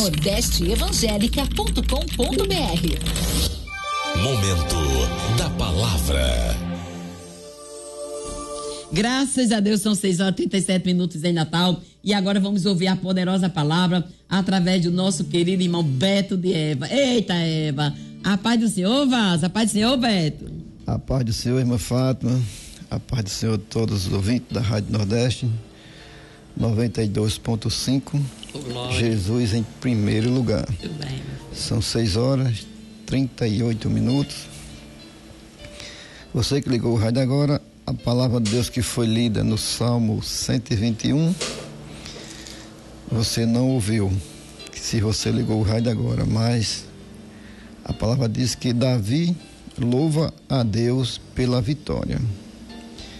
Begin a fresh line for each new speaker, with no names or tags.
nordesteevangelica.com.br.
Momento da palavra.
Graças a Deus, são 6h37 em Natal, e agora vamos ouvir a poderosa palavra através do nosso querido irmão Beto de Eva. Eita, Eva! A paz do Senhor, Vaz, a paz do Senhor, Beto.
A paz do Senhor, irmã Fátima, a paz do Senhor a todos os ouvintes da Rádio Nordeste 92.5. Jesus em primeiro lugar.
Tudo bem.
São 6h38. Você que ligou o rádio agora, a palavra de Deus que foi lida no Salmo 121, você não ouviu, se você ligou o rádio agora, mas a palavra diz que Davi louva a Deus pela vitória.